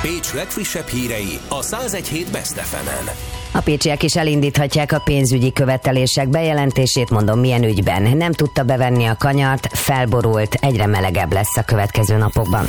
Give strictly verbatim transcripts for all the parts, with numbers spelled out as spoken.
Pécs legfrissebb hírei a száz egy hét Best ef emen. A pécsiek is elindíthatják a pénzügyi követelések bejelentését, mondom milyen ügyben. Nem tudta bevenni a kanyart, felborult, egyre melegebb lesz a következő napokban.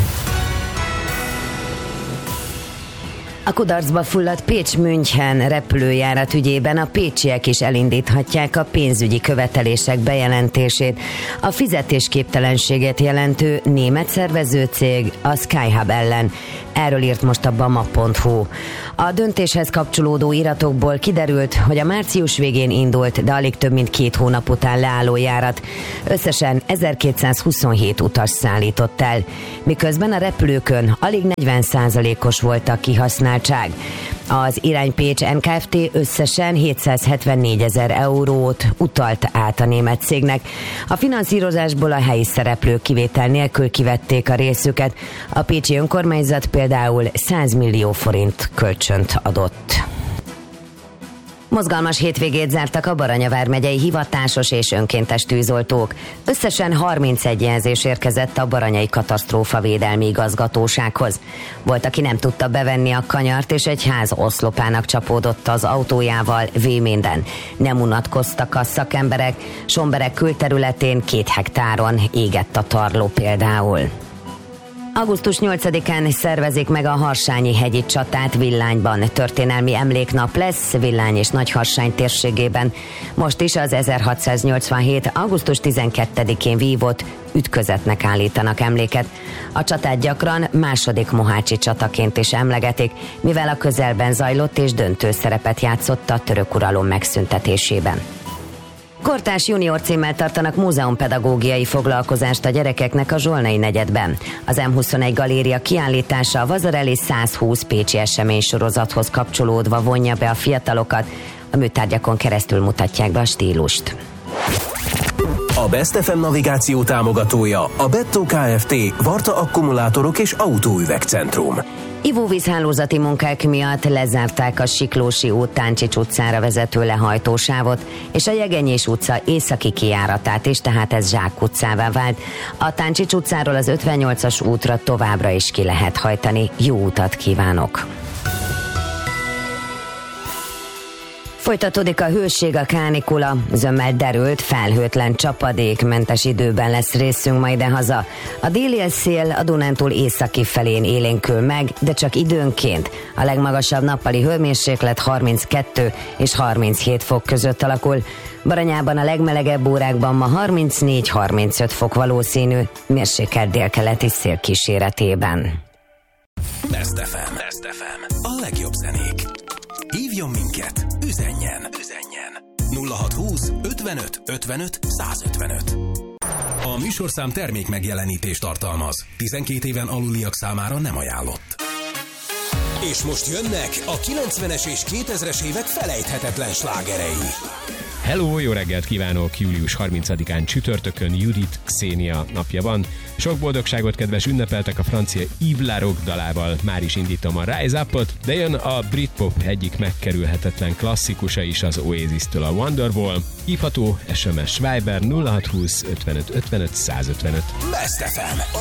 A kudarcba fulladt Pécs-München repülőjárat ügyében a pécsiek is elindíthatják a pénzügyi követelések bejelentését. A fizetésképtelenséget jelentő német szervezőcég a Skyhub ellen. Erről írt most a bama pont hu. A döntéshez kapcsolódó iratokból kiderült, hogy a március végén indult, de alig több mint két hónap után leálló járat összesen ezerkétszázhuszonhét utas szállított el, miközben a repülőkön alig negyven százalékos volt a kihasználtság. Az Irány Pécs en ká ef té összesen hétszázhetvennégy-ezer eurót utalt át a német cégnek. A finanszírozásból a helyi szereplők kivétel nélkül kivették a részüket. A pécsi önkormányzat például száz millió forint kölcsönt adott. Mozgalmas hétvégét zártak a Baranya vármegyei hivatásos és önkéntes tűzoltók. Összesen harmincegy jelzés érkezett a baranyai katasztrófavédelmi igazgatósághoz. Volt, aki nem tudta bevenni a kanyart, és egy ház oszlopának csapódott az autójával Véménden. Nem unatkoztak a szakemberek, Sombereg külterületén két hektáron égett a tarló például. augusztus nyolcadikán szervezik meg a Harsányi hegyi csatát Villányban. Történelmi emléknap lesz Villány és Nagyharsány térségében. Most is az ezerhatszáznyolcvanhét. augusztus tizenkettedikén vívott ütközetnek állítanak emléket. A csatát gyakran második mohácsi csataként is emlegetik, mivel a közelben zajlott és döntő szerepet játszott a török uralom megszüntetésében. Kortárs junior címmel tartanak múzeumpedagógiai foglalkozást a gyerekeknek a Zsolnai negyedben. Az em huszonegy galéria kiállítása a Vazareli százhúsz pécsi eseménysorozathoz kapcsolódva vonja be a fiatalokat. A műtárgyakon keresztül mutatják be a stílust. A Best ef em navigáció támogatója a Bettó Kft. Varta akkumulátorok és autóüvegcentrum. Ivóvízhálózati munkák miatt lezárták a Siklósi út Táncsics utcára vezető lehajtósávot, és a Jegenyés utca északi kijáratát is, tehát ez Zsák utcává vált. A Táncsics utcáról az ötvennyolcas útra továbbra is ki lehet hajtani. Jó utat kívánok! Folytatódik a hőség, a kánikula, zömmel derült, felhőtlen, csapadékmentes időben lesz részünk majd e haza. A déli szél a Dunántúl északi felén élénkül meg, de csak időnként. A legmagasabb nappali hőmérséklet harminckettő és harminchét fok között alakul. Baranyában a legmelegebb órákban ma harmincnégy-harmincöt fok valószínű, mérsékelt délkeleti szél kíséretében. Best ef em. Best ef em. A legjobb zenék. Hívjon minket, üzenjen, üzenjen. nulla hatszázhúsz ötvenöt ötvenöt százötvenöt. A műsorszám termék megjelenítést tartalmaz. tizenkét éven aluliak számára nem ajánlott. És most jönnek a kilencvenes és kétezres évek felejthetetlen slágerei. Hello, jó reggelt kívánok! július harmincadikán csütörtökön Judith Xenia napja van. Sok boldogságot, kedves ünnepeltek a francia Yves Laroque dalával. Már is indítom a Rise Up-ot, de jön a Britpop egyik megkerülhetetlen klasszikusa is, az Oasis-től, a Wonderwall. Hívható es em es Viber nulla hatszázhúsz ötvenöt ötvenöt százötvenöt. Best ef em.